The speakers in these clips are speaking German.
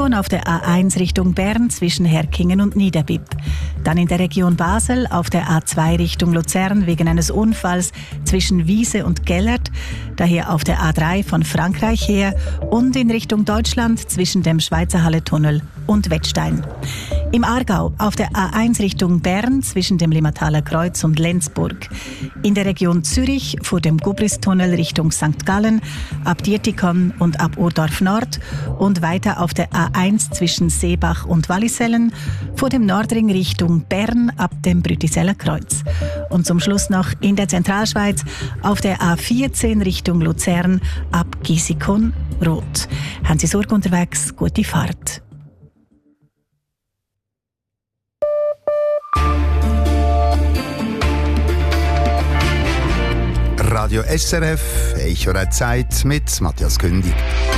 Situation auf der A1 Richtung Bern zwischen Herkingen und Niederbipp. Dann in der Region Basel auf der A2 Richtung Luzern wegen eines Unfalls zwischen Wiese und Gellert. Daher auf der A3 von Frankreich her und in Richtung Deutschland zwischen dem Schweizer Halletunnel und Wettstein. Im Aargau auf der A1 Richtung Bern zwischen dem Limmataler Kreuz und Lenzburg. In der Region Zürich vor dem Gubristunnel Richtung St. Gallen, ab Dietikon und ab Urdorf Nord und weiter auf der A1 zwischen Seebach und Wallisellen, vor dem Nordring Richtung Bern ab dem Brütiseller Kreuz. Und zum Schluss noch in der Zentralschweiz auf der A14 Richtung Luzern ab Gisikon Rot. Haben Sie Sorge unterwegs? Gute Fahrt. Radio SRF, Echo der Zeit mit Matthias Kündig.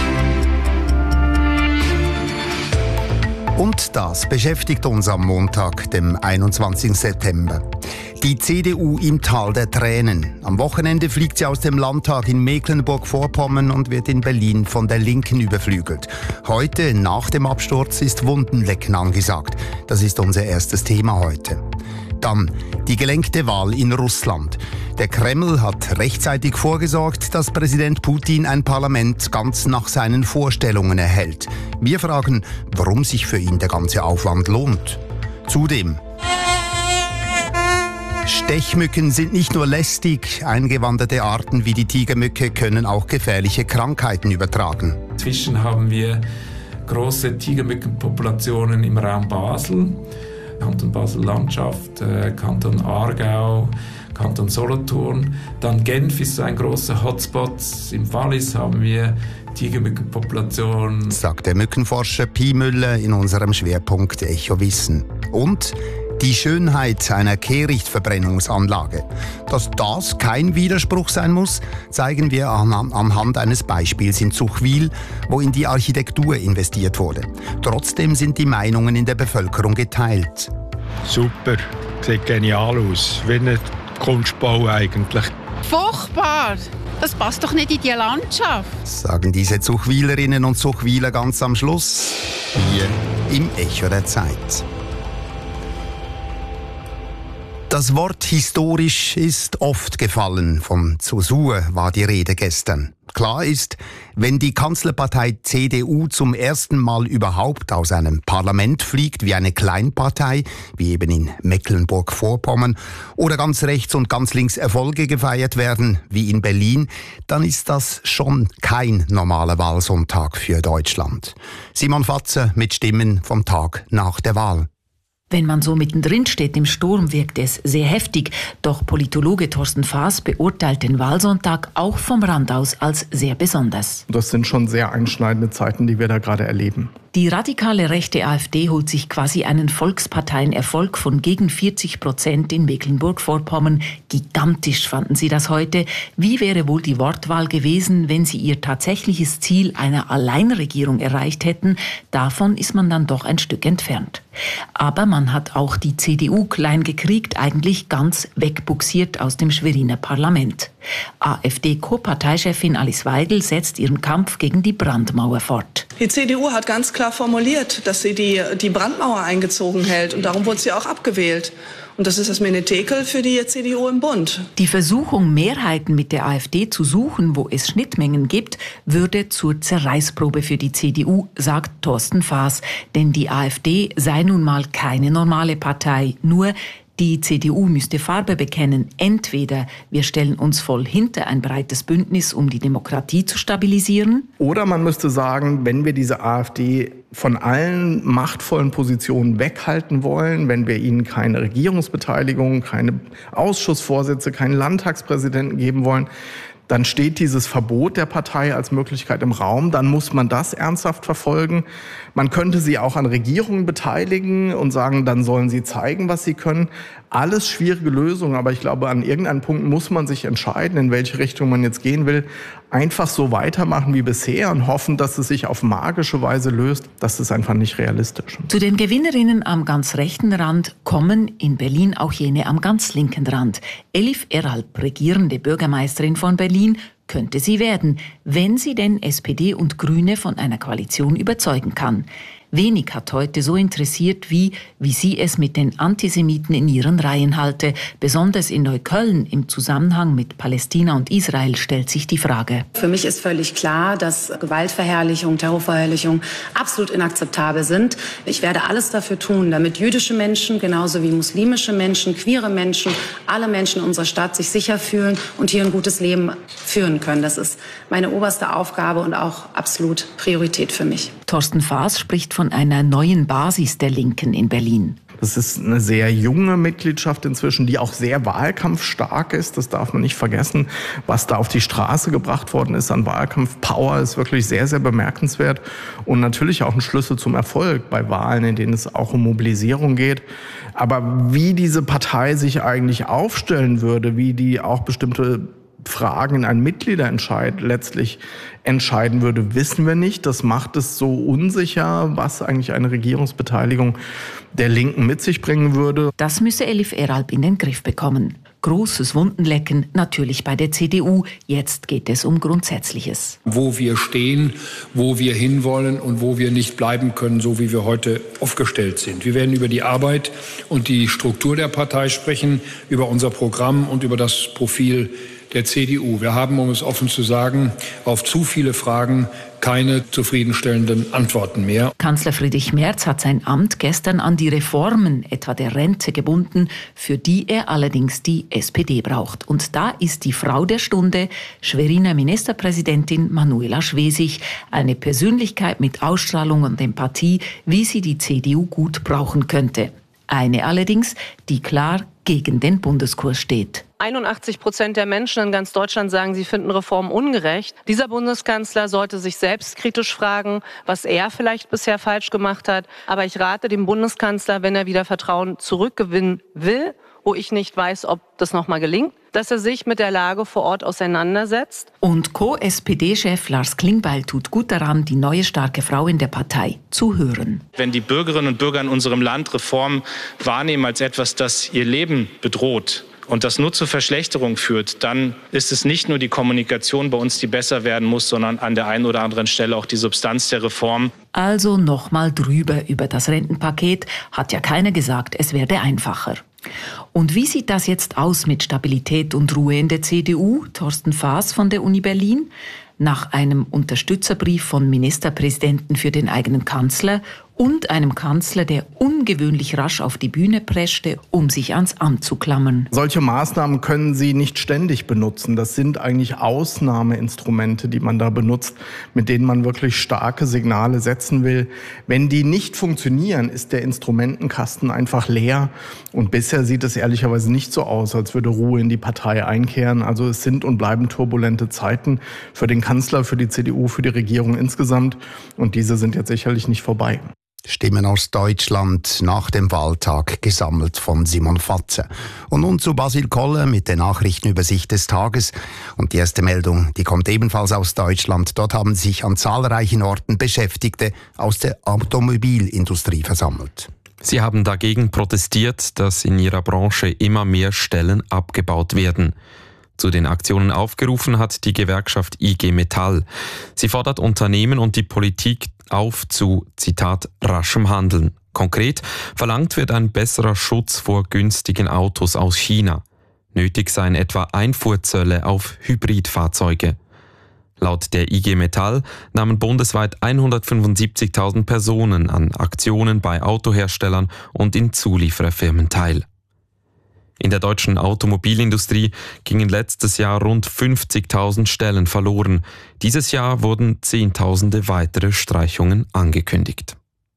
Und das beschäftigt uns am Montag, dem 21. September. Die CDU im Tal der Tränen. Am Wochenende fliegt sie aus dem Landtag in Mecklenburg-Vorpommern und wird in Berlin von der Linken überflügelt. Heute, nach dem Absturz, ist Wundenlecken angesagt. Das ist unser erstes Thema heute. Dann die gelenkte Wahl in Russland. Der Kreml hat rechtzeitig vorgesorgt, dass Präsident Putin ein Parlament ganz nach seinen Vorstellungen erhält. Wir fragen, warum sich für ihn der ganze Aufwand lohnt. Zudem: Stechmücken sind nicht nur lästig, eingewanderte Arten wie die Tigermücke können auch gefährliche Krankheiten übertragen. Inzwischen haben wir große Tigermückenpopulationen im Raum Basel, Kanton Basel-Landschaft, Kanton Aargau, Kanton Solothurn. Dann Genf ist so ein großer Hotspot. Im Wallis haben wir Tigermückenpopulationen. Sagt der Mückenforscher Pi Müller in unserem Schwerpunkt Echo Wissen. Und die Schönheit einer Kehrichtverbrennungsanlage. Dass das kein Widerspruch sein muss, zeigen wir anhand eines Beispiels in Zuchwil, wo in die Architektur investiert wurde. Trotzdem sind die Meinungen in der Bevölkerung geteilt. Super, sieht genial aus, wie ein Kunstbau eigentlich. Furchtbar! Das passt doch nicht in die Landschaft. Sagen diese Zuchwilerinnen und Zuchwiler ganz am Schluss, hier im Echo der Zeit. Das Wort historisch ist oft gefallen. Von Zäsur war die Rede gestern. Klar ist, wenn die Kanzlerpartei CDU zum ersten Mal überhaupt aus einem Parlament fliegt wie eine Kleinpartei, wie eben in Mecklenburg-Vorpommern, oder ganz rechts und ganz links Erfolge gefeiert werden, wie in Berlin, dann ist das schon kein normaler Wahlsonntag für Deutschland. Simon Fatzer mit Stimmen vom Tag nach der Wahl. Wenn man so mittendrin steht im Sturm, wirkt es sehr heftig. Doch Politologe Thorsten Faas beurteilt den Wahlsonntag auch vom Rand aus als sehr besonders. Das sind schon sehr einschneidende Zeiten, die wir da gerade erleben. Die radikale rechte AfD holt sich quasi einen Volksparteienerfolg von gegen 40% in Mecklenburg-Vorpommern. Gigantisch fanden sie das heute. Wie wäre wohl die Wortwahl gewesen, wenn sie ihr tatsächliches Ziel einer Alleinregierung erreicht hätten? Davon ist man dann doch ein Stück entfernt. Aber man hat auch die CDU klein gekriegt, eigentlich ganz wegbuxiert aus dem Schweriner Parlament. AfD-Co-Parteichefin Alice Weidel setzt ihren Kampf gegen die Brandmauer fort. Die CDU hat ganz klar formuliert, dass sie die Brandmauer eingezogen hält. Und darum wurde sie auch abgewählt. Und das ist das Menetekel für die CDU im Bund. Die Versuchung, Mehrheiten mit der AfD zu suchen, wo es Schnittmengen gibt, würde zur Zerreißprobe für die CDU, sagt Thorsten Faas. Denn die AfD sei nun mal keine normale Partei. Nur die CDU müsste Farbe bekennen. Entweder wir stellen uns voll hinter ein breites Bündnis, um die Demokratie zu stabilisieren. Oder man müsste sagen, wenn wir diese AfD von allen machtvollen Positionen weghalten wollen, wenn wir ihnen keine Regierungsbeteiligung, keine Ausschussvorsitze, keinen Landtagspräsidenten geben wollen, dann steht dieses Verbot der Partei als Möglichkeit im Raum. Dann muss man das ernsthaft verfolgen. Man könnte sie auch an Regierungen beteiligen und sagen, dann sollen sie zeigen, was sie können. Alles schwierige Lösungen, aber ich glaube, an irgendeinem Punkt muss man sich entscheiden, in welche Richtung man jetzt gehen will. Einfach so weitermachen wie bisher und hoffen, dass es sich auf magische Weise löst, das ist einfach nicht realistisch. Zu den Gewinnerinnen am ganz rechten Rand kommen in Berlin auch jene am ganz linken Rand. Elif Erhalb, regierende Bürgermeisterin von Berlin, könnte sie werden, wenn sie denn SPD und Grüne von einer Koalition überzeugen kann. Wenig hat heute so interessiert, wie sie es mit den Antisemiten in ihren Reihen halte. Besonders in Neukölln im Zusammenhang mit Palästina und Israel stellt sich die Frage. Für mich ist völlig klar, dass Gewaltverherrlichung, Terrorverherrlichung absolut inakzeptabel sind. Ich werde alles dafür tun, damit jüdische Menschen, genauso wie muslimische Menschen, queere Menschen, alle Menschen in unserer Stadt sich sicher fühlen und hier ein gutes Leben führen können. Das ist meine oberste Aufgabe und auch absolut Priorität für mich. Thorsten Faas spricht von einer neuen Basis der Linken in Berlin. Das ist eine sehr junge Mitgliedschaft inzwischen, die auch sehr wahlkampfstark ist. Das darf man nicht vergessen. Was da auf die Straße gebracht worden ist an Wahlkampfpower, ist wirklich sehr, sehr bemerkenswert. Und natürlich auch ein Schlüssel zum Erfolg bei Wahlen, in denen es auch um Mobilisierung geht. Aber wie diese Partei sich eigentlich aufstellen würde, wie die auch bestimmte Fragen in einem Mitgliederentscheid letztlich entscheiden würde, wissen wir nicht. Das macht es so unsicher, was eigentlich eine Regierungsbeteiligung der Linken mit sich bringen würde. Das müsse Elif Eralp in den Griff bekommen. Großes Wundenlecken natürlich bei der CDU. Jetzt geht es um Grundsätzliches. Wo wir stehen, wo wir hinwollen und wo wir nicht bleiben können, so wie wir heute aufgestellt sind. Wir werden über die Arbeit und die Struktur der Partei sprechen, über unser Programm und über das Profil der CDU. Wir haben, um es offen zu sagen, auf zu viele Fragen keine zufriedenstellenden Antworten mehr. Kanzler Friedrich Merz hat sein Amt gestern an die Reformen, etwa der Rente, gebunden, für die er allerdings die SPD braucht. Und da ist die Frau der Stunde, Schweriner Ministerpräsidentin Manuela Schwesig, eine Persönlichkeit mit Ausstrahlung und Empathie, wie sie die CDU gut brauchen könnte. Eine allerdings, die klar gegen den Bundeskurs steht. 81% der Menschen in ganz Deutschland sagen, sie finden Reformen ungerecht. Dieser Bundeskanzler sollte sich selbstkritisch fragen, was er vielleicht bisher falsch gemacht hat. Aber ich rate dem Bundeskanzler, wenn er wieder Vertrauen zurückgewinnen will, wo ich nicht weiß, ob das nochmal gelingt, dass er sich mit der Lage vor Ort auseinandersetzt. Und Co-SPD-Chef Lars Klingbeil tut gut daran, die neue starke Frau in der Partei zu hören. Wenn die Bürgerinnen und Bürger in unserem Land Reformen wahrnehmen als etwas, das ihr Leben bedroht und das nur zur Verschlechterung führt, dann ist es nicht nur die Kommunikation bei uns, die besser werden muss, sondern an der einen oder anderen Stelle auch die Substanz der Reform. Also nochmal drüber über das Rentenpaket, hat ja keiner gesagt, es werde einfacher. Und wie sieht das jetzt aus mit Stabilität und Ruhe in der CDU? Thorsten Faas von der Uni Berlin. Nach einem Unterstützerbrief von Ministerpräsidenten für den eigenen Kanzler und einem Kanzler, der ungewöhnlich rasch auf die Bühne preschte, um sich ans Amt zu klammern. Solche Maßnahmen können Sie nicht ständig benutzen. Das sind eigentlich Ausnahmeinstrumente, die man da benutzt, mit denen man wirklich starke Signale setzen will. Wenn die nicht funktionieren, ist der Instrumentenkasten einfach leer. Und bisher sieht es ehrlicherweise nicht so aus, als würde Ruhe in die Partei einkehren. Also es sind und bleiben turbulente Zeiten für den Kanzler, für die CDU, für die Regierung insgesamt. Und diese sind jetzt sicherlich nicht vorbei. Stimmen aus Deutschland nach dem Wahltag, gesammelt von Simon Fatze. Und nun zu Basil Koller mit der Nachrichtenübersicht des Tages. Und die erste Meldung, die kommt ebenfalls aus Deutschland. Dort haben sich an zahlreichen Orten Beschäftigte aus der Automobilindustrie versammelt. Sie haben dagegen protestiert, dass in ihrer Branche immer mehr Stellen abgebaut werden. Zu den Aktionen aufgerufen hat die Gewerkschaft IG Metall. Sie fordert Unternehmen und die Politik auf zu, Zitat, raschem Handeln. Konkret verlangt wird ein besserer Schutz vor günstigen Autos aus China. Nötig seien etwa Einfuhrzölle auf Hybridfahrzeuge. Laut der IG Metall nahmen bundesweit 175.000 Personen an Aktionen bei Autoherstellern und in Zuliefererfirmen teil. In der deutschen Automobilindustrie gingen letztes Jahr rund 50.000 Stellen verloren. Dieses Jahr wurden Zehntausende weitere Streichungen angekündigt.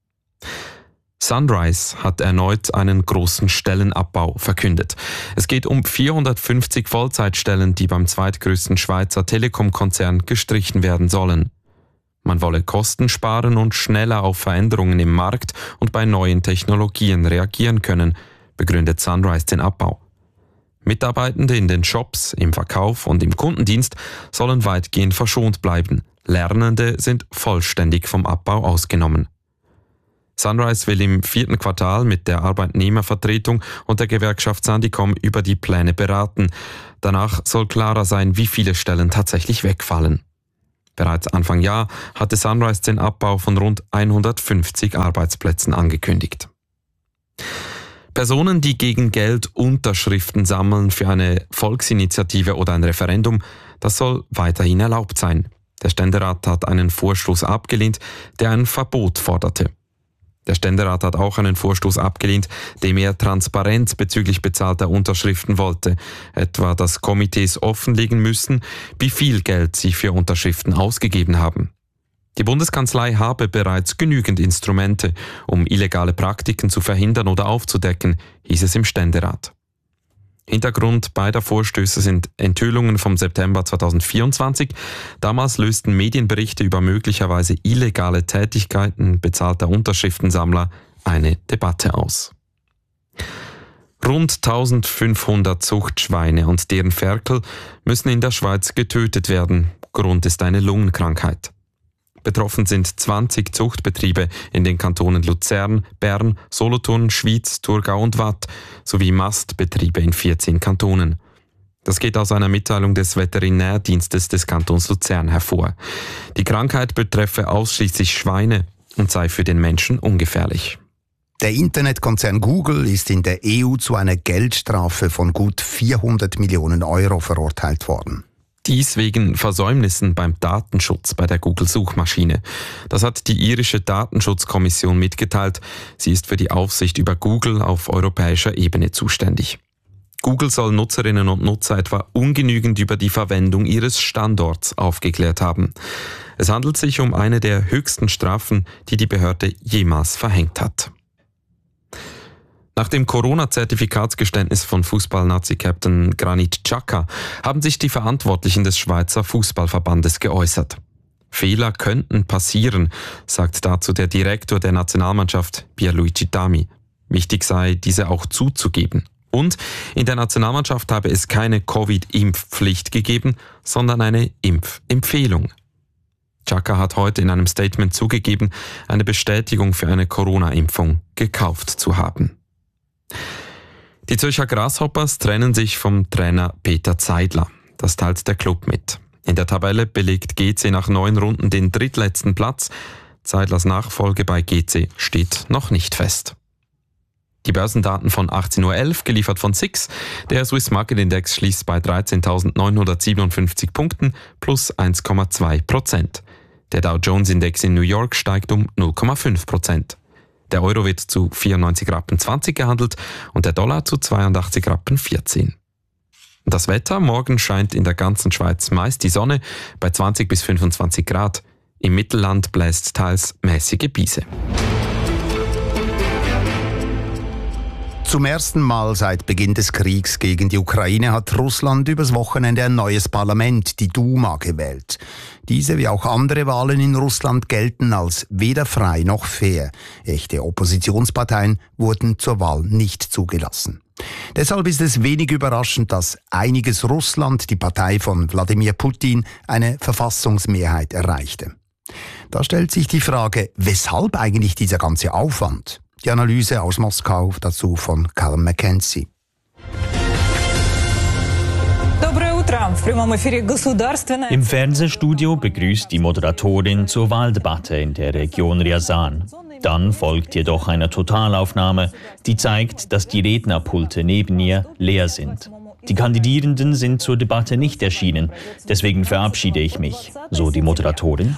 Sunrise hat erneut einen großen Stellenabbau verkündet. Es geht um 450 Vollzeitstellen, die beim zweitgrößten Schweizer Telekom-Konzern gestrichen werden sollen. Man wolle Kosten sparen und schneller auf Veränderungen im Markt und bei neuen Technologien reagieren können, begründet Sunrise den Abbau. Mitarbeitende in den Shops, im Verkauf und im Kundendienst sollen weitgehend verschont bleiben. Lernende sind vollständig vom Abbau ausgenommen. Sunrise will im 4. Quartal mit der Arbeitnehmervertretung und der Gewerkschaft Sandicom über die Pläne beraten. Danach soll klarer sein, wie viele Stellen tatsächlich wegfallen. Bereits Anfang Jahr hatte Sunrise den Abbau von rund 150 Arbeitsplätzen angekündigt. Personen, die gegen Geld Unterschriften sammeln für eine Volksinitiative oder ein Referendum, das soll weiterhin erlaubt sein. Der Ständerat hat einen Vorstoß abgelehnt, der ein Verbot forderte. Der Ständerat hat auch einen Vorstoß abgelehnt, der mehr Transparenz bezüglich bezahlter Unterschriften wollte, etwa dass Komitees offenlegen müssen, wie viel Geld sie für Unterschriften ausgegeben haben. Die Bundeskanzlei habe bereits genügend Instrumente, um illegale Praktiken zu verhindern oder aufzudecken, hieß es im Ständerat. Hintergrund beider Vorstöße sind Enthüllungen vom September 2024. Damals lösten Medienberichte über möglicherweise illegale Tätigkeiten bezahlter Unterschriftensammler eine Debatte aus. Rund 1500 Zuchtschweine und deren Ferkel müssen in der Schweiz getötet werden. Grund ist eine Lungenkrankheit. Betroffen sind 20 Zuchtbetriebe in den Kantonen Luzern, Bern, Solothurn, Schwyz, Thurgau und Waadt sowie Mastbetriebe in 14 Kantonen. Das geht aus einer Mitteilung des Veterinärdienstes des Kantons Luzern hervor. Die Krankheit betreffe ausschließlich Schweine und sei für den Menschen ungefährlich. Der Internetkonzern Google ist in der EU zu einer Geldstrafe von gut 400 Millionen Euro verurteilt worden. Dies wegen Versäumnissen beim Datenschutz bei der Google-Suchmaschine. Das hat die irische Datenschutzkommission mitgeteilt. Sie ist für die Aufsicht über Google auf europäischer Ebene zuständig. Google soll Nutzerinnen und Nutzer etwa ungenügend über die Verwendung ihres Standorts aufgeklärt haben. Es handelt sich um eine der höchsten Strafen, die die Behörde jemals verhängt hat. Nach dem Corona-Zertifikatsgeständnis von Fußball-Nazi-Captain Granit Xhaka haben sich die Verantwortlichen des Schweizer Fußballverbandes geäußert. Fehler könnten passieren, sagt dazu der Direktor der Nationalmannschaft, Pierluigi Dami. Wichtig sei, diese auch zuzugeben. Und in der Nationalmannschaft habe es keine Covid-Impfpflicht gegeben, sondern eine Impfempfehlung. Xhaka hat heute in einem Statement zugegeben, eine Bestätigung für eine Corona-Impfung gekauft zu haben. Die Zürcher Grasshoppers trennen sich vom Trainer Peter Zeidler. Das teilt der Club mit. In der Tabelle belegt GC nach 9 Runden den drittletzten Platz. Zeidlers Nachfolge bei GC steht noch nicht fest. Die Börsendaten von 18.11 Uhr, geliefert von SIX. Der Swiss Market Index schließt bei 13.957 Punkten plus 1,2%. Der Dow Jones Index in New York steigt um 0,5%. Der Euro wird zu 94,20 Rappen gehandelt und der Dollar zu 82,14 Rappen. Das Wetter: Morgen scheint in der ganzen Schweiz meist die Sonne bei 20 bis 25 Grad. Im Mittelland bläst teils mäßige Brise. Zum ersten Mal seit Beginn des Kriegs gegen die Ukraine hat Russland übers Wochenende ein neues Parlament, die Duma, gewählt. Diese wie auch andere Wahlen in Russland gelten als weder frei noch fair. Echte Oppositionsparteien wurden zur Wahl nicht zugelassen. Deshalb ist es wenig überraschend, dass Einiges Russland, die Partei von Wladimir Putin, eine Verfassungsmehrheit erreichte. Da stellt sich die Frage, weshalb eigentlich dieser ganze Aufwand? Die Analyse aus Moskau dazu von Callum McKenzie. Im Fernsehstudio begrüßt die Moderatorin zur Wahldebatte in der Region Ryazan. Dann folgt jedoch eine Totalaufnahme, die zeigt, dass die Rednerpulte neben ihr leer sind. Die Kandidierenden sind zur Debatte nicht erschienen, deswegen verabschiede ich mich, so die Moderatorin.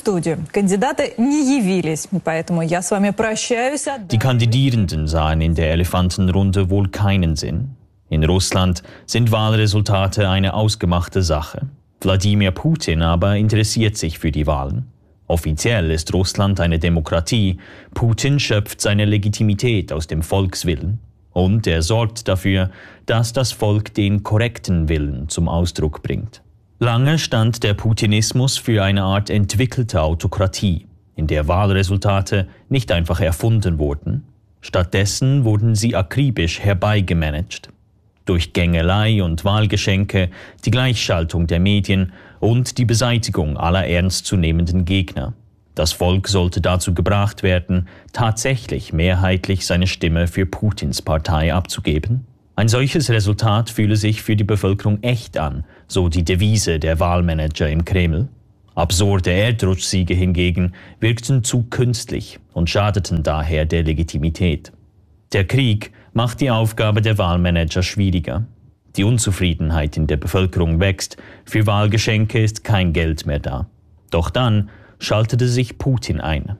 Die Kandidierenden sahen in der Elefantenrunde wohl keinen Sinn. In Russland sind Wahlresultate eine ausgemachte Sache. Wladimir Putin aber interessiert sich für die Wahlen. Offiziell ist Russland eine Demokratie. Putin schöpft seine Legitimität aus dem Volkswillen. Und er sorgt dafür, dass das Volk den korrekten Willen zum Ausdruck bringt. Lange stand der Putinismus für eine Art entwickelte Autokratie, in der Wahlresultate nicht einfach erfunden wurden. Stattdessen wurden sie akribisch herbeigemanagt. Durch Gängelei und Wahlgeschenke, die Gleichschaltung der Medien und die Beseitigung aller ernstzunehmenden Gegner. Das Volk sollte dazu gebracht werden, tatsächlich mehrheitlich seine Stimme für Putins Partei abzugeben. Ein solches Resultat fühle sich für die Bevölkerung echt an, so die Devise der Wahlmanager im Kreml. Absurde Erdrutschsiege hingegen wirkten zu künstlich und schadeten daher der Legitimität. Der Krieg macht die Aufgabe der Wahlmanager schwieriger. Die Unzufriedenheit in der Bevölkerung wächst, für Wahlgeschenke ist kein Geld mehr da. Doch dann schaltete sich Putin ein.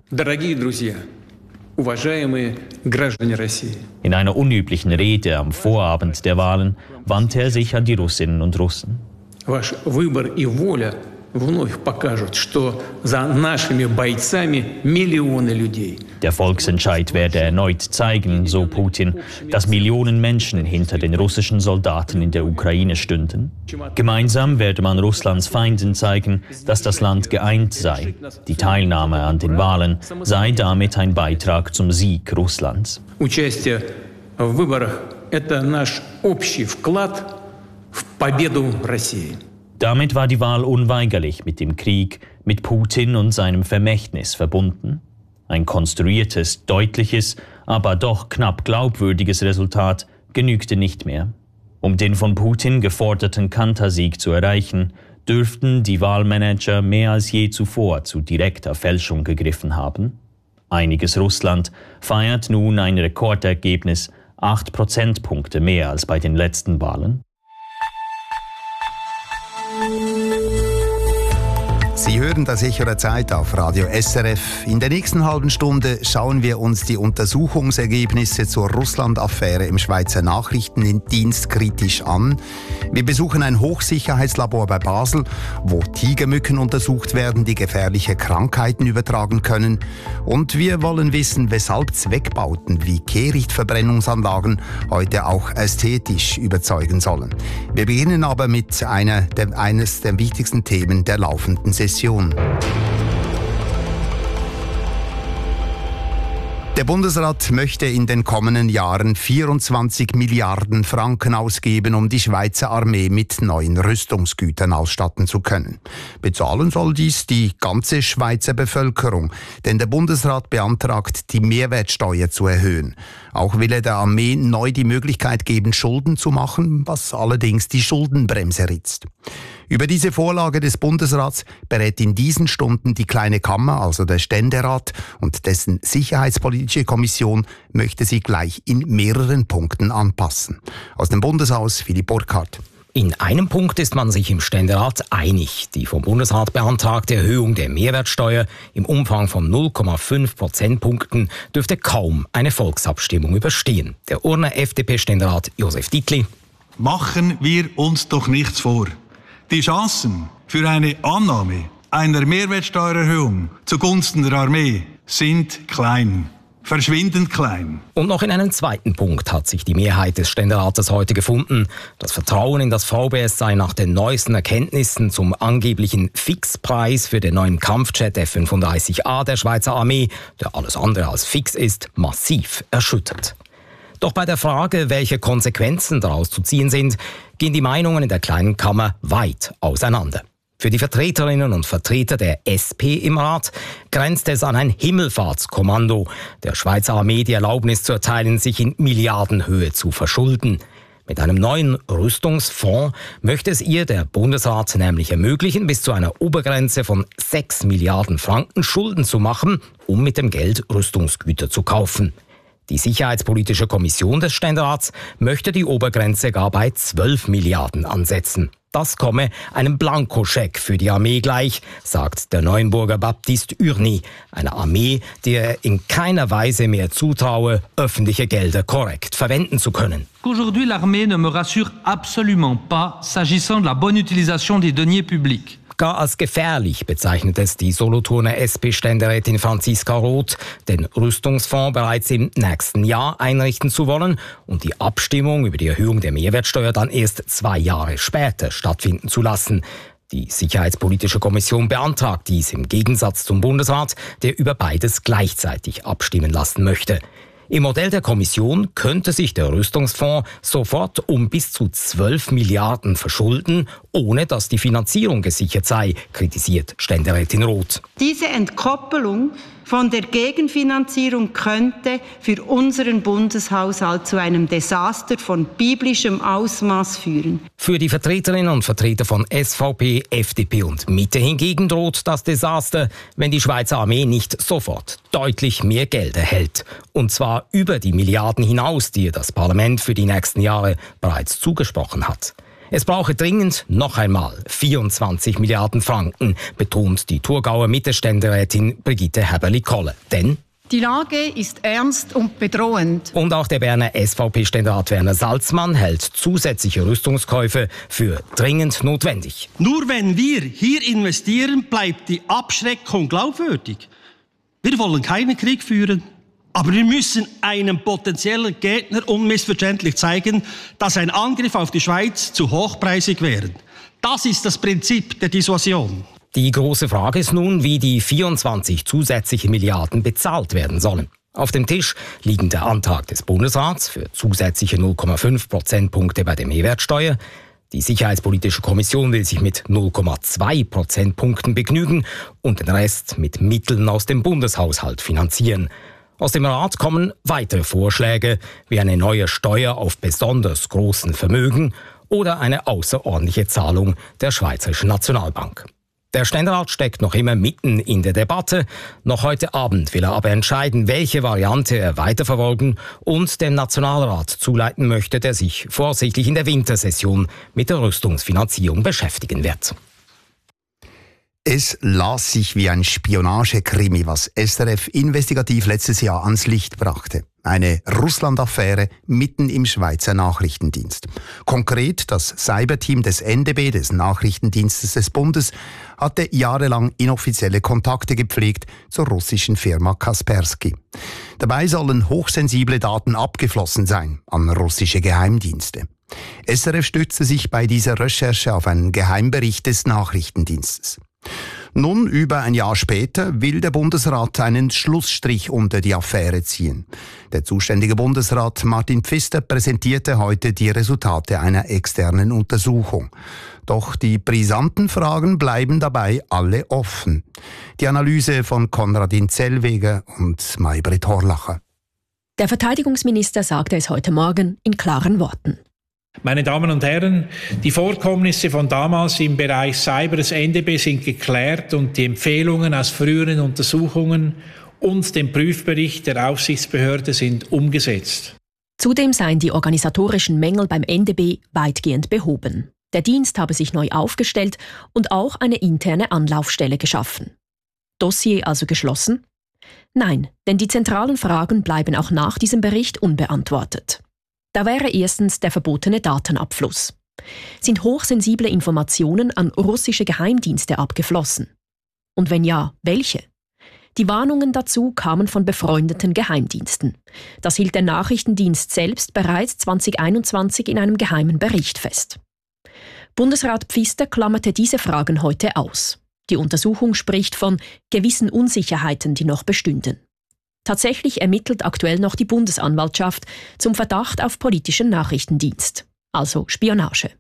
In einer unüblichen Rede am Vorabend der Wahlen wandte er sich an die Russinnen und Russen. Der Volksentscheid werde erneut zeigen, so Putin, dass Millionen Menschen hinter den russischen Soldaten in der Ukraine stünden. Gemeinsam werde man Russlands Feinden zeigen, dass das Land geeint sei. Die Teilnahme an den Wahlen sei damit ein Beitrag zum Sieg Russlands. Участие в выборах – это наш общий вклад в победу России. Damit war die Wahl unweigerlich mit dem Krieg, mit Putin und seinem Vermächtnis verbunden. Ein konstruiertes, deutliches, aber doch knapp glaubwürdiges Resultat genügte nicht mehr. Um den von Putin geforderten Kantersieg zu erreichen, dürften die Wahlmanager mehr als je zuvor zu direkter Fälschung gegriffen haben. Einiges Russland feiert nun ein Rekordergebnis, 8 Prozentpunkte mehr als bei den letzten Wahlen. Sie hören das Echo der Zeit auf Radio SRF. In der nächsten halben Stunde schauen wir uns die Untersuchungsergebnisse zur Russland-Affäre im Schweizer Nachrichtendienst kritisch an. Wir besuchen ein Hochsicherheitslabor bei Basel, wo Tigermücken untersucht werden, die gefährliche Krankheiten übertragen können. Und wir wollen wissen, weshalb Zweckbauten wie Kehrichtverbrennungsanlagen heute auch ästhetisch überzeugen sollen. Wir beginnen aber mit eines der wichtigsten Themen der laufenden Session. Der Bundesrat möchte in den kommenden Jahren 24 Milliarden Franken ausgeben, um die Schweizer Armee mit neuen Rüstungsgütern ausstatten zu können. Bezahlen soll dies die ganze Schweizer Bevölkerung, denn der Bundesrat beantragt, die Mehrwertsteuer zu erhöhen. Auch will er der Armee neu die Möglichkeit geben, Schulden zu machen, was allerdings die Schuldenbremse ritzt. Über diese Vorlage des Bundesrats berät in diesen Stunden die Kleine Kammer, also der Ständerat, und dessen Sicherheitspolitische Kommission möchte sie gleich in mehreren Punkten anpassen. Aus dem Bundeshaus Philipp Burkhardt. In einem Punkt ist man sich im Ständerat einig. Die vom Bundesrat beantragte Erhöhung der Mehrwertsteuer im Umfang von 0,5 Prozentpunkten dürfte kaum eine Volksabstimmung überstehen. Der Urner FDP-Ständerat Josef Dietli. Machen wir uns doch nichts vor. Die Chancen für eine Annahme einer Mehrwertsteuererhöhung zugunsten der Armee sind klein. Verschwindend klein. Und noch in einem zweiten Punkt hat sich die Mehrheit des Ständerates heute gefunden. Das Vertrauen in das VBS sei nach den neuesten Erkenntnissen zum angeblichen Fixpreis für den neuen Kampfjet F-35A der Schweizer Armee, der alles andere als fix ist, massiv erschüttert. Doch bei der Frage, welche Konsequenzen daraus zu ziehen sind, gehen die Meinungen in der Kleinen Kammer weit auseinander. Für die Vertreterinnen und Vertreter der SP im Rat grenzt es an ein Himmelfahrtskommando, der Schweizer Armee die Erlaubnis zu erteilen, sich in Milliardenhöhe zu verschulden. Mit einem neuen Rüstungsfonds möchte es ihr der Bundesrat nämlich ermöglichen, bis zu einer Obergrenze von 6 Milliarden Franken Schulden zu machen, um mit dem Geld Rüstungsgüter zu kaufen. Die Sicherheitspolitische Kommission des Ständerats möchte die Obergrenze gar bei 12 Milliarden ansetzen. Das komme einem Blankoscheck für die Armee gleich, sagt der Neuenburger Baptiste Urny, einer Armee, der in keiner Weise mehr zutraue, öffentliche Gelder korrekt verwenden zu können. Aujourd'hui, l'armée ne me rassure absolument pas s'agissant de la bonne utilisation des deniers publics. Gar als gefährlich bezeichnet es die Solothurner SP-Ständerätin Franziska Roth, den Rüstungsfonds bereits im nächsten Jahr einrichten zu wollen und die Abstimmung über die Erhöhung der Mehrwertsteuer dann erst 2 Jahre später stattfinden zu lassen. Die Sicherheitspolitische Kommission beantragt dies im Gegensatz zum Bundesrat, der über beides gleichzeitig abstimmen lassen möchte. Im Modell der Kommission könnte sich der Rüstungsfonds sofort um bis zu 12 Milliarden verschulden, ohne dass die Finanzierung gesichert sei, kritisiert Ständerätin Roth. Diese Entkoppelung von der Gegenfinanzierung könnte für unseren Bundeshaushalt zu einem Desaster von biblischem Ausmaß führen. Für die Vertreterinnen und Vertreter von SVP, FDP und Mitte hingegen droht das Desaster, wenn die Schweizer Armee nicht sofort deutlich mehr Geld erhält. Und zwar über die Milliarden hinaus, die das Parlament für die nächsten Jahre bereits zugesprochen hat. Es brauche dringend noch einmal 24 Milliarden Franken, betont die Thurgauer Mittelständerätin Brigitte Häberli-Kolle. Denn die Lage ist ernst und bedrohend. Und auch der Berner SVP-Ständerat Werner Salzmann hält zusätzliche Rüstungskäufe für dringend notwendig. Nur wenn wir hier investieren, bleibt die Abschreckung glaubwürdig. Wir wollen keinen Krieg führen. Aber wir müssen einem potenziellen Gegner unmissverständlich zeigen, dass ein Angriff auf die Schweiz zu hochpreisig wäre. Das ist das Prinzip der Dissuasion. Die große Frage ist nun, wie die 24 zusätzlichen Milliarden bezahlt werden sollen. Auf dem Tisch liegen der Antrag des Bundesrats für zusätzliche 0,5 Prozentpunkte bei der Mehrwertsteuer. Die Sicherheitspolitische Kommission will sich mit 0,2 Prozentpunkten begnügen und den Rest mit Mitteln aus dem Bundeshaushalt finanzieren. Aus dem Rat kommen weitere Vorschläge, wie eine neue Steuer auf besonders großen Vermögen oder eine außerordentliche Zahlung der Schweizerischen Nationalbank. Der Ständerat steckt noch immer mitten in der Debatte. Noch heute Abend will er aber entscheiden, welche Variante er weiterverfolgen und dem Nationalrat zuleiten möchte, der sich voraussichtlich in der Wintersession mit der Rüstungsfinanzierung beschäftigen wird. Es las sich wie ein Spionagekrimi, was SRF Investigativ letztes Jahr ans Licht brachte. Eine Russland-Affäre mitten im Schweizer Nachrichtendienst. Konkret, das Cyberteam des NDB, des Nachrichtendienstes des Bundes, hatte jahrelang inoffizielle Kontakte gepflegt zur russischen Firma Kaspersky. Dabei sollen hochsensible Daten abgeflossen sein an russische Geheimdienste. SRF stützte sich bei dieser Recherche auf einen Geheimbericht des Nachrichtendienstes. Nun, über ein Jahr später, will der Bundesrat einen Schlussstrich unter die Affäre ziehen. Der zuständige Bundesrat Martin Pfister präsentierte heute die Resultate einer externen Untersuchung. Doch die brisanten Fragen bleiben dabei alle offen. Die Analyse von Konradin Zellweger und Maybrit Horlacher. Der Verteidigungsminister sagte es heute Morgen in klaren Worten. Meine Damen und Herren, die Vorkommnisse von damals im Bereich Cyber des NDB sind geklärt und die Empfehlungen aus früheren Untersuchungen und dem Prüfbericht der Aufsichtsbehörde sind umgesetzt. Zudem seien die organisatorischen Mängel beim NDB weitgehend behoben. Der Dienst habe sich neu aufgestellt und auch eine interne Anlaufstelle geschaffen. Dossier also geschlossen? Nein, denn die zentralen Fragen bleiben auch nach diesem Bericht unbeantwortet. Da wäre erstens der verbotene Datenabfluss. Sind hochsensible Informationen an russische Geheimdienste abgeflossen? Und wenn ja, welche? Die Warnungen dazu kamen von befreundeten Geheimdiensten. Das hielt der Nachrichtendienst selbst bereits 2021 in einem geheimen Bericht fest. Bundesrat Pfister klammerte diese Fragen heute aus. Die Untersuchung spricht von gewissen Unsicherheiten, die noch bestünden. Tatsächlich ermittelt aktuell noch die Bundesanwaltschaft zum Verdacht auf politischen Nachrichtendienst, also Spionage.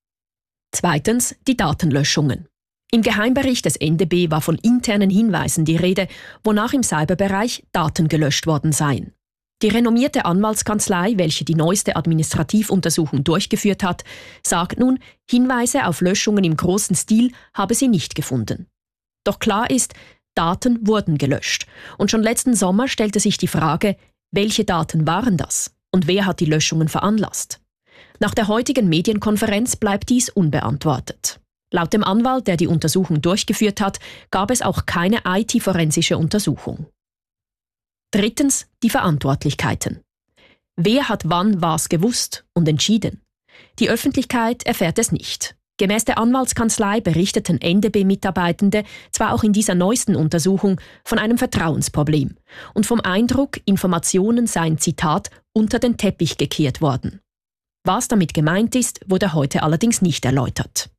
Zweitens die Datenlöschungen. Im Geheimbericht des NDB war von internen Hinweisen die Rede, wonach im Cyberbereich Daten gelöscht worden seien. Die renommierte Anwaltskanzlei, welche die neueste Administrativuntersuchung durchgeführt hat, sagt nun, Hinweise auf Löschungen im großen Stil habe sie nicht gefunden. Doch klar ist, Daten wurden gelöscht. Und schon letzten Sommer stellte sich die Frage, welche Daten waren das und wer hat die Löschungen veranlasst? Nach der heutigen Medienkonferenz bleibt dies unbeantwortet. Laut dem Anwalt, der die Untersuchung durchgeführt hat, gab es auch keine IT-forensische Untersuchung. Drittens die Verantwortlichkeiten. Wer hat wann was gewusst und entschieden? Die Öffentlichkeit erfährt es nicht. Gemäß der Anwaltskanzlei berichteten NDB-Mitarbeitende zwar auch in dieser neuesten Untersuchung von einem Vertrauensproblem und vom Eindruck, Informationen seien, Zitat, unter den Teppich gekehrt worden. Was damit gemeint ist, wurde heute allerdings nicht erläutert.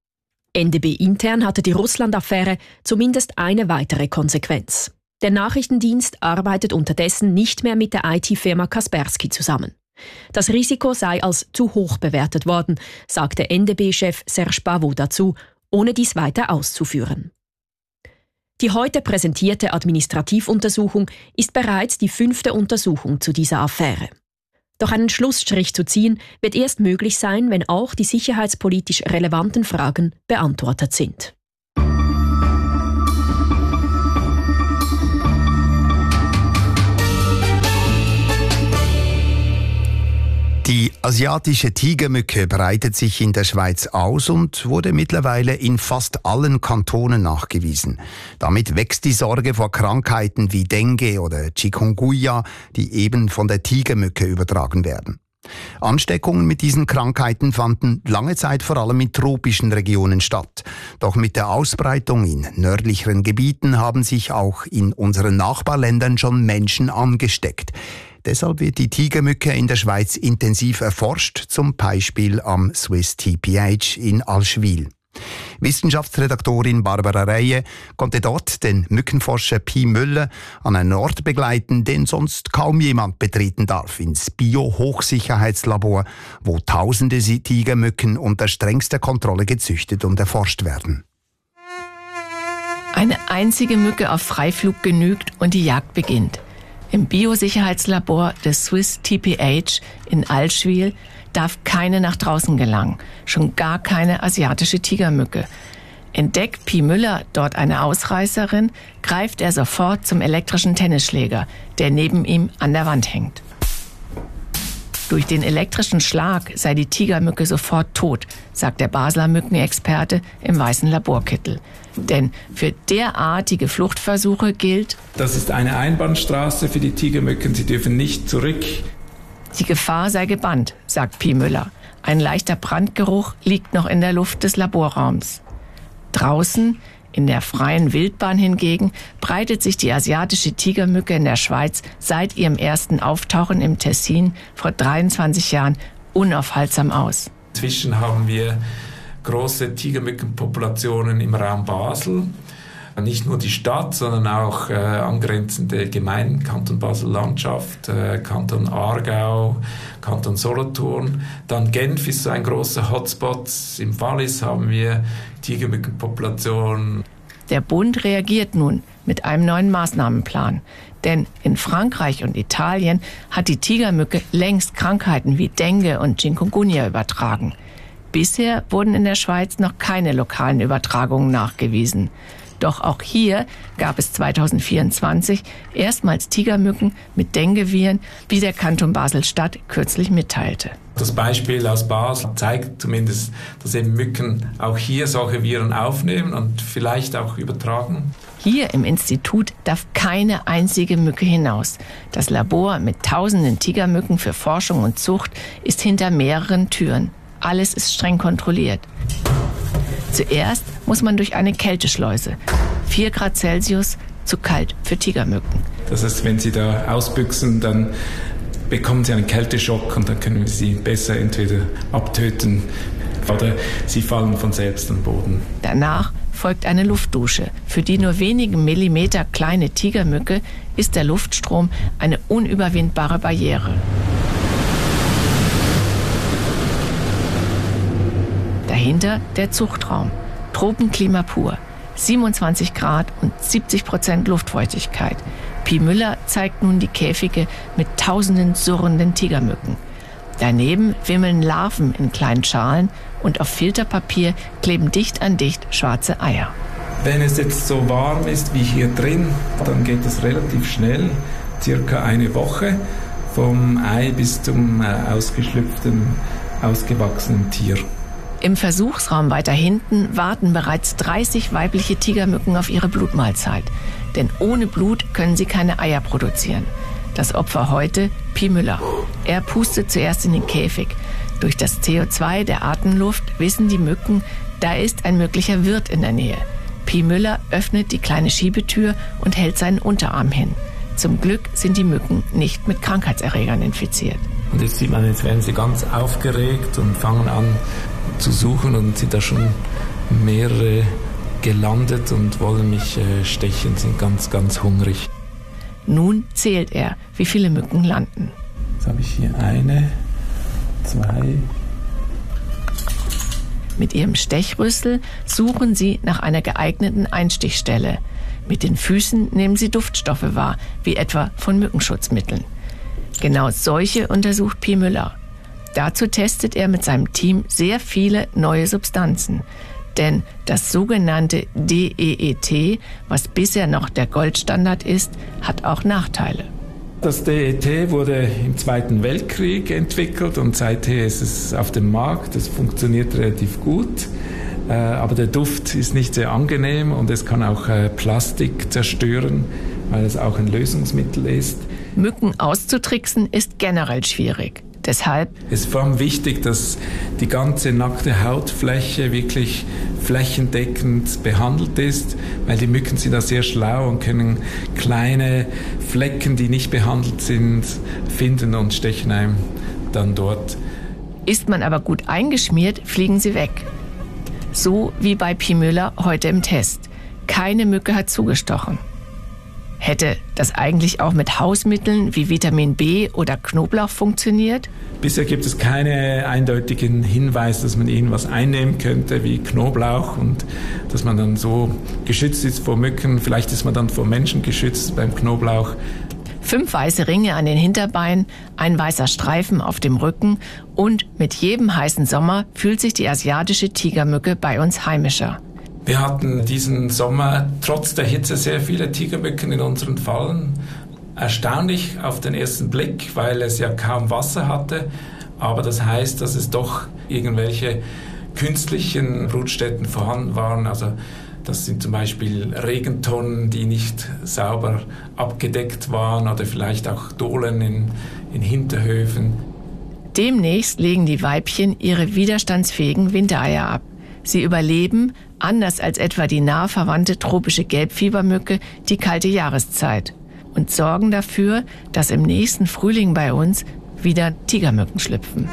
NDB intern hatte die Russland-Affäre zumindest eine weitere Konsequenz. Der Nachrichtendienst arbeitet unterdessen nicht mehr mit der IT-Firma Kaspersky zusammen. Das Risiko sei als zu hoch bewertet worden, sagte NDB-Chef Serge Pavot dazu, ohne dies weiter auszuführen. Die heute präsentierte Administrativuntersuchung ist bereits die 5. Untersuchung zu dieser Affäre. Doch einen Schlussstrich zu ziehen, wird erst möglich sein, wenn auch die sicherheitspolitisch relevanten Fragen beantwortet sind. Die asiatische Tigermücke breitet sich in der Schweiz aus und wurde mittlerweile in fast allen Kantonen nachgewiesen. Damit wächst die Sorge vor Krankheiten wie Dengue oder Chikungunya, die eben von der Tigermücke übertragen werden. Ansteckungen mit diesen Krankheiten fanden lange Zeit vor allem in tropischen Regionen statt. Doch mit der Ausbreitung in nördlicheren Gebieten haben sich auch in unseren Nachbarländern schon Menschen angesteckt. Deshalb wird die Tigermücke in der Schweiz intensiv erforscht, zum Beispiel am Swiss TPH in Allschwil. Wissenschaftsredaktorin Barbara Reie konnte dort den Mückenforscher Pi Müller an einen Ort begleiten, den sonst kaum jemand betreten darf, ins Bio-Hochsicherheitslabor, wo tausende Tigermücken unter strengster Kontrolle gezüchtet und erforscht werden. Eine einzige Mücke auf Freiflug genügt und die Jagd beginnt. Im Biosicherheitslabor des Swiss TPH in Allschwil darf keine nach draußen gelangen, schon gar keine asiatische Tigermücke. Entdeckt Pi Müller dort eine Ausreißerin, greift er sofort zum elektrischen Tennisschläger, der neben ihm an der Wand hängt. Durch den elektrischen Schlag sei die Tigermücke sofort tot, sagt der Basler Mückenexperte im weißen Laborkittel. Denn für derartige Fluchtversuche gilt: Das ist eine Einbahnstraße für die Tigermücken, sie dürfen nicht zurück. Die Gefahr sei gebannt, sagt Pi Müller. Ein leichter Brandgeruch liegt noch in der Luft des Laborraums. Draußen, in der freien Wildbahn hingegen, breitet sich die asiatische Tigermücke in der Schweiz seit ihrem ersten Auftauchen im Tessin vor 23 Jahren unaufhaltsam aus. Inzwischen haben wir große Tigermückenpopulationen im Raum Basel. Nicht nur die Stadt, sondern auch angrenzende Gemeinden, Kanton Basel-Landschaft, Kanton Aargau, Kanton Solothurn. Dann Genf ist so ein großer Hotspot. Im Wallis haben wir Tigermückenpopulationen. Der Bund reagiert nun mit einem neuen Maßnahmenplan. Denn in Frankreich und Italien hat die Tigermücke längst Krankheiten wie Dengue und Chikungunya übertragen. Bisher wurden in der Schweiz noch keine lokalen Übertragungen nachgewiesen. Doch auch hier gab es 2024 erstmals Tigermücken mit Dengue-Viren, wie der Kanton Basel-Stadt kürzlich mitteilte. Das Beispiel aus Basel zeigt zumindest, dass eben Mücken auch hier solche Viren aufnehmen und vielleicht auch übertragen. Hier im Institut darf keine einzige Mücke hinaus. Das Labor mit tausenden Tigermücken für Forschung und Zucht ist hinter mehreren Türen. Alles ist streng kontrolliert. Zuerst muss man durch eine Kälteschleuse. 4 Grad Celsius, zu kalt für Tigermücken. Das heißt, wenn Sie da ausbüchsen, dann bekommen Sie einen Kälteschock und dann können wir Sie besser entweder abtöten oder Sie fallen von selbst am Boden. Danach folgt eine Luftdusche. Für die nur wenige Millimeter kleine Tigermücke ist der Luftstrom eine unüberwindbare Barriere. Dahinter der Zuchtraum. Tropenklima pur. 27 Grad und 70% Luftfeuchtigkeit. Pi Müller zeigt nun die Käfige mit tausenden surrenden Tigermücken. Daneben wimmeln Larven in kleinen Schalen und auf Filterpapier kleben dicht an dicht schwarze Eier. Wenn es jetzt so warm ist wie hier drin, dann geht es relativ schnell, circa eine Woche, vom Ei bis zum ausgeschlüpften, ausgewachsenen Tier. Im Versuchsraum weiter hinten warten bereits 30 weibliche Tigermücken auf ihre Blutmahlzeit. Denn ohne Blut können sie keine Eier produzieren. Das Opfer heute, Pi Müller. Er pustet zuerst in den Käfig. Durch das CO2 der Atemluft wissen die Mücken, da ist ein möglicher Wirt in der Nähe. Pi Müller öffnet die kleine Schiebetür und hält seinen Unterarm hin. Zum Glück sind die Mücken nicht mit Krankheitserregern infiziert. Und jetzt sieht man, jetzt werden sie ganz aufgeregt und fangen an zu suchen und sind da schon mehrere gelandet und wollen mich stechen, sind ganz, ganz hungrig. Nun zählt er, wie viele Mücken landen. Jetzt habe ich hier 1, 2. Mit ihrem Stechrüssel suchen sie nach einer geeigneten Einstichstelle. Mit den Füßen nehmen sie Duftstoffe wahr, wie etwa von Mückenschutzmitteln. Genau solche untersucht Pi Müller. Dazu testet er mit seinem Team sehr viele neue Substanzen. Denn das sogenannte DEET, was bisher noch der Goldstandard ist, hat auch Nachteile. Das DET wurde im Zweiten Weltkrieg entwickelt und seither ist es auf dem Markt. Es funktioniert relativ gut, aber der Duft ist nicht sehr angenehm und es kann auch Plastik zerstören, weil es auch ein Lösungsmittel ist. Mücken auszutricksen ist generell schwierig. Deshalb es ist vor allem wichtig, dass die ganze nackte Hautfläche wirklich flächendeckend behandelt ist, weil die Mücken sind da sehr schlau und können kleine Flecken, die nicht behandelt sind, finden und stechen einem dann dort. Ist man aber gut eingeschmiert, fliegen sie weg. So wie bei Pi Müller heute im Test. Keine Mücke hat zugestochen. Hätte das eigentlich auch mit Hausmitteln wie Vitamin B oder Knoblauch funktioniert? Bisher gibt es keine eindeutigen Hinweise, dass man irgendwas einnehmen könnte wie Knoblauch und dass man dann so geschützt ist vor Mücken. Vielleicht ist man dann vor Menschen geschützt beim Knoblauch. 5 weiße Ringe an den Hinterbeinen, ein weißer Streifen auf dem Rücken und mit jedem heißen Sommer fühlt sich die asiatische Tigermücke bei uns heimischer. Wir hatten diesen Sommer trotz der Hitze sehr viele Tigermücken in unseren Fallen. Erstaunlich auf den ersten Blick, weil es ja kaum Wasser hatte. Aber das heißt, dass es doch irgendwelche künstlichen Brutstätten vorhanden waren. Also das sind zum Beispiel Regentonnen, die nicht sauber abgedeckt waren oder vielleicht auch Dohlen in Hinterhöfen. Demnächst legen die Weibchen ihre widerstandsfähigen Wintereier ab. Sie überleben, anders als etwa die nah verwandte tropische Gelbfiebermücke, die kalte Jahreszeit und sorgen dafür, dass im nächsten Frühling bei uns wieder Tigermücken schlüpfen.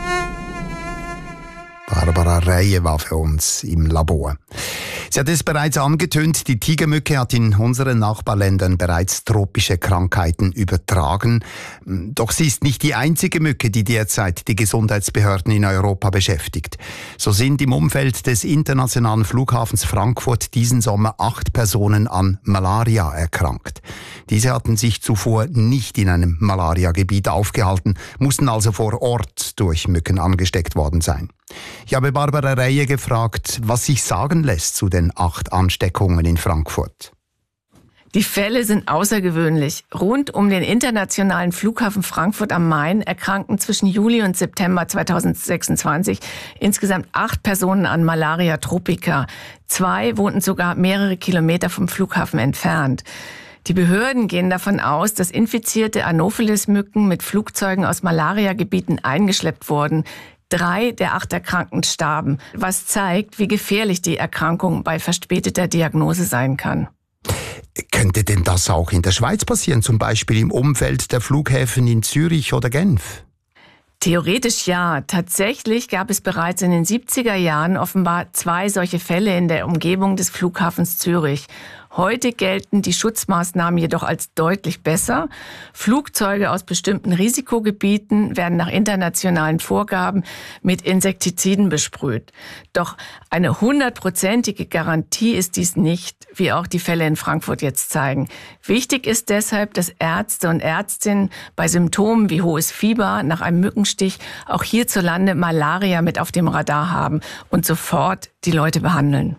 Barbara Reie war für uns im Labor. Sie hat es bereits angetönt, die Tigermücke hat in unseren Nachbarländern bereits tropische Krankheiten übertragen. Doch sie ist nicht die einzige Mücke, die derzeit die Gesundheitsbehörden in Europa beschäftigt. So sind im Umfeld des internationalen Flughafens Frankfurt diesen Sommer 8 Personen an Malaria erkrankt. Diese hatten sich zuvor nicht in einem Malariagebiet aufgehalten, mussten also vor Ort durch Mücken angesteckt worden sein. Ich habe Barbara Reie gefragt, was sich sagen lässt zu den 8 Ansteckungen in Frankfurt. Die Fälle sind außergewöhnlich. Rund um den internationalen Flughafen Frankfurt am Main erkrankten zwischen Juli und September 2026 insgesamt 8 Personen an Malaria tropica. 2 wohnten sogar mehrere Kilometer vom Flughafen entfernt. Die Behörden gehen davon aus, dass infizierte Anopheles-Mücken mit Flugzeugen aus Malariagebieten eingeschleppt wurden. 3 der 8 Erkrankten starben, was zeigt, wie gefährlich die Erkrankung bei verspäteter Diagnose sein kann. Könnte denn das auch in der Schweiz passieren, zum Beispiel im Umfeld der Flughäfen in Zürich oder Genf? Theoretisch ja. Tatsächlich gab es bereits in den 70er Jahren offenbar 2 solche Fälle in der Umgebung des Flughafens Zürich. Heute gelten die Schutzmaßnahmen jedoch als deutlich besser. Flugzeuge aus bestimmten Risikogebieten werden nach internationalen Vorgaben mit Insektiziden besprüht. Doch eine 100%ige Garantie ist dies nicht, wie auch die Fälle in Frankfurt jetzt zeigen. Wichtig ist deshalb, dass Ärzte und Ärztinnen bei Symptomen wie hohes Fieber nach einem Mückenstich auch hierzulande Malaria mit auf dem Radar haben und sofort die Leute behandeln.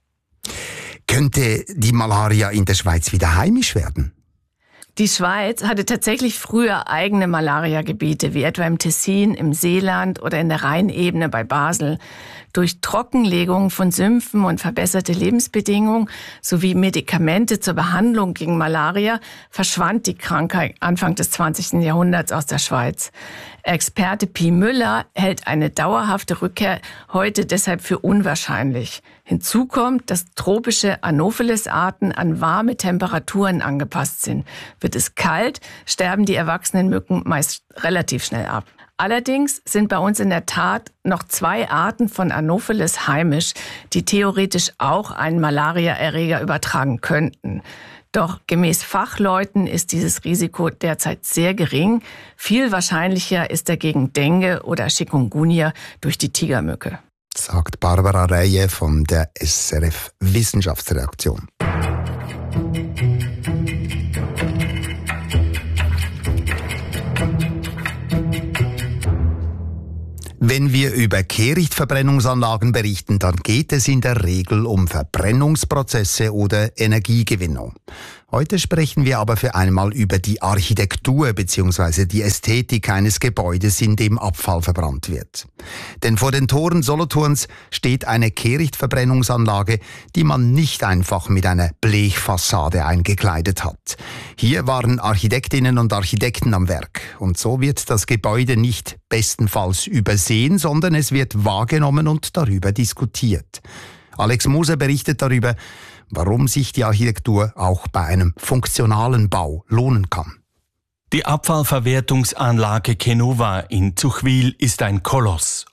Könnte die Malaria in der Schweiz wieder heimisch werden? Die Schweiz hatte tatsächlich früher eigene Malariagebiete, wie etwa im Tessin, im Seeland oder in der Rheinebene bei Basel. Durch Trockenlegung von Sümpfen und verbesserte Lebensbedingungen sowie Medikamente zur Behandlung gegen Malaria verschwand die Krankheit Anfang des 20. Jahrhunderts aus der Schweiz. Experte Pi Müller hält eine dauerhafte Rückkehr heute deshalb für unwahrscheinlich. Hinzu kommt, dass tropische Anopheles-Arten an warme Temperaturen angepasst sind. Wird es kalt, sterben die erwachsenen Mücken meist relativ schnell ab. Allerdings sind bei uns in der Tat noch 2 Arten von Anopheles heimisch, die theoretisch auch einen Malariaerreger übertragen könnten. Doch gemäß Fachleuten ist dieses Risiko derzeit sehr gering. Viel wahrscheinlicher ist dagegen Dengue oder Chikungunya durch die Tigermücke. Sagt Barbara Reie von der SRF Wissenschaftsredaktion. Wenn wir über Kehrichtverbrennungsanlagen berichten, dann geht es in der Regel um Verbrennungsprozesse oder Energiegewinnung. Heute sprechen wir aber für einmal über die Architektur bzw. die Ästhetik eines Gebäudes, in dem Abfall verbrannt wird. Denn vor den Toren Solothurns steht eine Kehrichtverbrennungsanlage, die man nicht einfach mit einer Blechfassade eingekleidet hat. Hier waren Architektinnen und Architekten am Werk. Und so wird das Gebäude nicht bestenfalls übersehen, sondern es wird wahrgenommen und darüber diskutiert. Alex Moser berichtet darüber, warum sich die Architektur auch bei einem funktionalen Bau lohnen kann. Die Abfallverwertungsanlage Kenova in Zuchwil ist ein Koloss.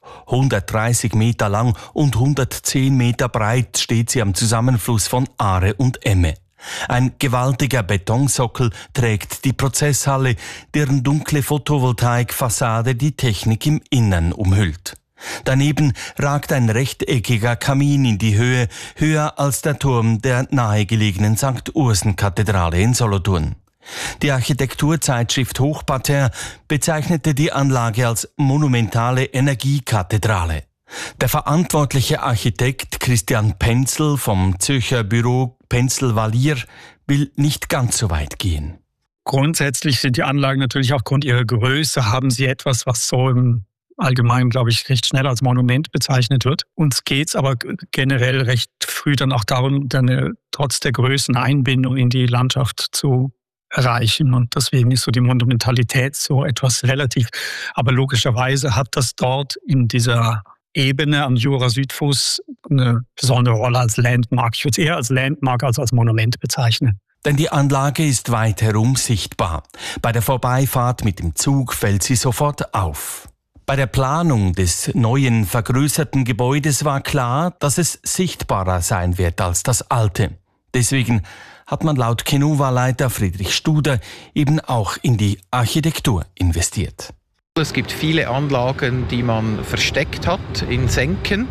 130 Meter lang und 110 Meter breit steht sie am Zusammenfluss von Aare und Emme. Ein gewaltiger Betonsockel trägt die Prozesshalle, deren dunkle Photovoltaikfassade die Technik im Innern umhüllt. Daneben ragt ein rechteckiger Kamin in die Höhe, höher als der Turm der nahegelegenen St. Ursen-Kathedrale in Solothurn. Die Architekturzeitschrift Hochparterre bezeichnete die Anlage als monumentale Energiekathedrale. Der verantwortliche Architekt Christian Penzel vom Zürcher Büro Penzel-Valier will nicht ganz so weit gehen. Grundsätzlich sind die Anlagen natürlich aufgrund ihrer Größe, haben sie etwas, was so im Allgemein, glaube ich, recht schnell als Monument bezeichnet wird. Uns geht es aber generell recht früh dann auch darum, trotz der Größen Einbindung in die Landschaft zu erreichen. Und deswegen ist so die Monumentalität so etwas relativ. Aber logischerweise hat das dort in dieser Ebene am Jura-Südfuss eine besondere Rolle als Landmark. Ich würde es eher als Landmark als Monument bezeichnen. Denn die Anlage ist weit herum sichtbar. Bei der Vorbeifahrt mit dem Zug fällt sie sofort auf. Bei der Planung des neuen, vergrößerten Gebäudes war klar, dass es sichtbarer sein wird als das alte. Deswegen hat man laut Kenova-Leiter Friedrich Studer eben auch in die Architektur investiert. Es gibt viele Anlagen, die man versteckt hat in Senken,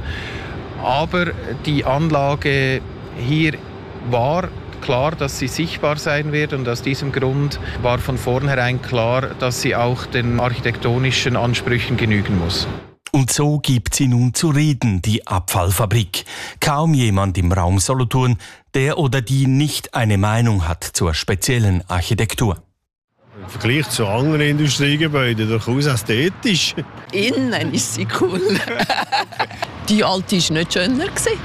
aber die Anlage hier war klar, dass sie sichtbar sein wird, und aus diesem Grund war von vornherein klar, dass sie auch den architektonischen Ansprüchen genügen muss. Und so gibt sie nun zu reden, die Abfallfabrik. Kaum jemand im Raum Solothurn, der oder die nicht eine Meinung hat zur speziellen Architektur. Im Vergleich zu anderen Industriegebäuden durchaus ästhetisch. Innen ist sie cool. Die alte war nicht schöner.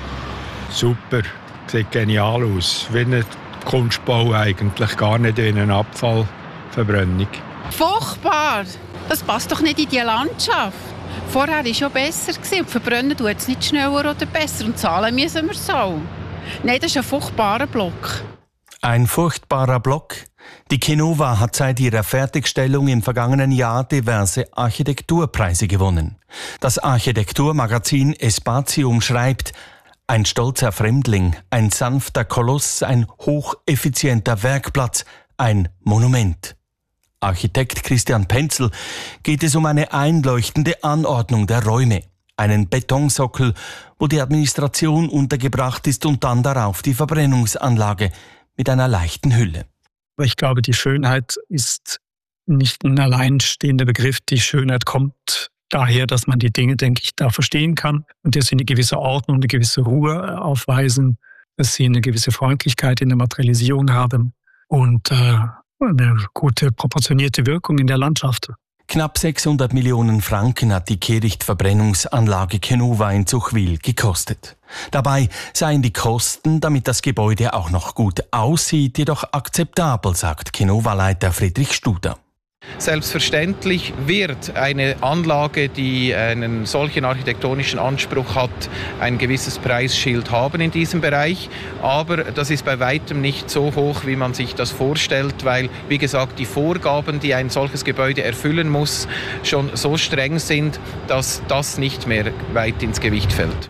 Super, sieht genial aus. Wie ein Kunstbau eigentlich, gar nicht wie eine Abfallverbrennung. Furchtbar! Das passt doch nicht in die Landschaft. Vorher war es schon besser und verbrennen tut es nicht schneller oder besser. Und zahlen müssen wir so. Nein, das ist ein furchtbarer Block. Ein furchtbarer Block? Die Kenova hat seit ihrer Fertigstellung im vergangenen Jahr diverse Architekturpreise gewonnen. Das Architekturmagazin Espatium schreibt: ein stolzer Fremdling, ein sanfter Koloss, ein hocheffizienter Werkplatz, ein Monument. Architekt Christian Penzel geht es um eine einleuchtende Anordnung der Räume, einen Betonsockel, wo die Administration untergebracht ist, und dann darauf die Verbrennungsanlage mit einer leichten Hülle. Ich glaube, die Schönheit ist nicht ein alleinstehender Begriff. Die Schönheit kommt daher, dass man die Dinge, denke ich, da verstehen kann und dass sie eine gewisse Ordnung, eine gewisse Ruhe aufweisen, dass sie eine gewisse Freundlichkeit in der Materialisierung haben und eine gute, proportionierte Wirkung in der Landschaft. Knapp 600 Millionen Franken hat die Kehrichtverbrennungsanlage Kenova in Zuchwil gekostet. Dabei seien die Kosten, damit das Gebäude auch noch gut aussieht, jedoch akzeptabel, sagt Kenova-Leiter Friedrich Studer. Selbstverständlich wird eine Anlage, die einen solchen architektonischen Anspruch hat, ein gewisses Preisschild haben in diesem Bereich. Aber das ist bei weitem nicht so hoch, wie man sich das vorstellt, weil, wie gesagt, die Vorgaben, die ein solches Gebäude erfüllen muss, schon so streng sind, dass das nicht mehr weit ins Gewicht fällt.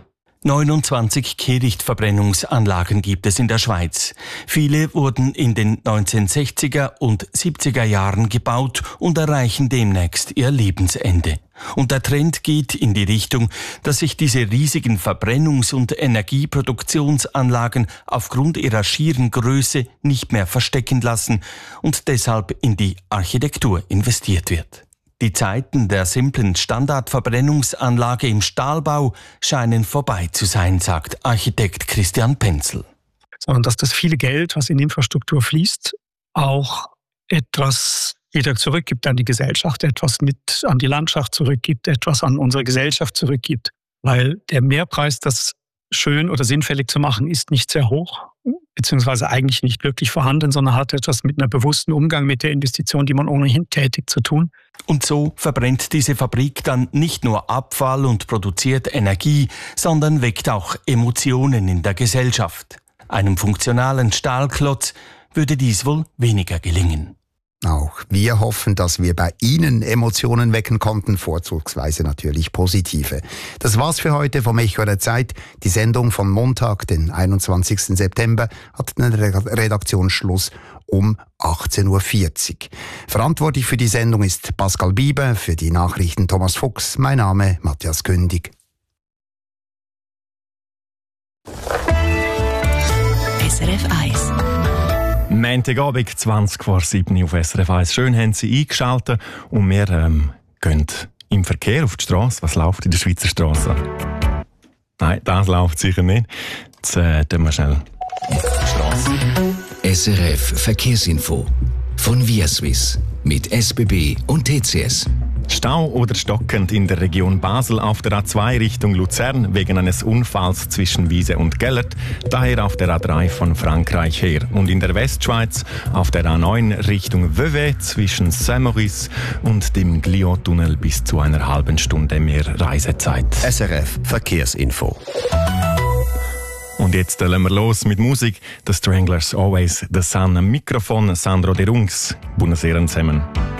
29 Kehrichtverbrennungsanlagen gibt es in der Schweiz. Viele wurden in den 1960er und 70er Jahren gebaut und erreichen demnächst ihr Lebensende. Und der Trend geht in die Richtung, dass sich diese riesigen Verbrennungs- und Energieproduktionsanlagen aufgrund ihrer schieren Größe nicht mehr verstecken lassen und deshalb in die Architektur investiert wird. Die Zeiten der simplen Standardverbrennungsanlage im Stahlbau scheinen vorbei zu sein, sagt Architekt Christian Penzel. Sondern dass das viele Geld, was in Infrastruktur fließt, auch etwas wieder zurückgibt an die Gesellschaft, etwas mit an die Landschaft zurückgibt, etwas an unsere Gesellschaft zurückgibt. Weil der Mehrpreis, das schön oder sinnfällig zu machen, ist nicht sehr hoch, beziehungsweise eigentlich nicht wirklich vorhanden, sondern hat etwas mit einem bewussten Umgang mit der Investition, die man ohnehin tätigt, zu tun. Und so verbrennt diese Fabrik dann nicht nur Abfall und produziert Energie, sondern weckt auch Emotionen in der Gesellschaft. Einem funktionalen Stahlklotz würde dies wohl weniger gelingen. Auch wir hoffen, dass wir bei Ihnen Emotionen wecken konnten, vorzugsweise natürlich positive. Das war's für heute vom Echo der Zeit. Die Sendung von Montag, den 21. September, hat den Redaktionsschluss um 18.40 Uhr. Verantwortlich für die Sendung ist Pascal Bieber, für die Nachrichten Thomas Fuchs. Mein Name Matthias Kündig. SRF 1. Montagabend, 20:07 auf SRF 1. Schön haben Sie eingeschaltet und wir gehen im Verkehr auf die Straße. Was läuft in der Schweizer Straße? Nein, das läuft sicher nicht. Jetzt tun wir schnell auf die Straße. SRF Verkehrsinfo von ViaSwiss mit SBB und TCS. Stau oder stockend in der Region Basel auf der A2 Richtung Luzern wegen eines Unfalls zwischen Wiese und Gellert, daher auf der A3 von Frankreich her. Und in der Westschweiz auf der A9 Richtung Vevey zwischen Saint-Maurice und dem Gliot-Tunnel bis zu einer halben Stunde mehr Reisezeit. SRF Verkehrsinfo. Und jetzt lassen wir los mit Musik. The Stranglers, Always the Sun. Am Mikrofon Sandro De Rungs. Buonasera zusammen.